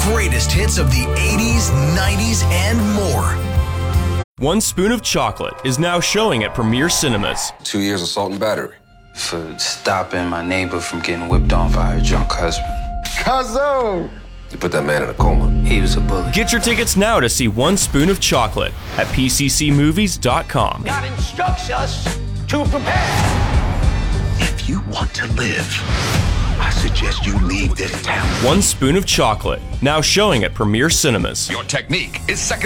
greatest hits of the 80s, 90s, and more. One Spoon of Chocolate is now showing at Premiere Cinemas. 2 years assault and battery. For stopping my neighbor from getting whipped on by her drunk husband. Cuzzo! You put that man in a coma. He was a bully. Get your tickets now to see One Spoon of Chocolate at pccmovies.com. God instructs us to prepare. If you want to live, I suggest you leave this town. One Spoon of Chocolate, now showing at Premiere Cinemas. Your technique is second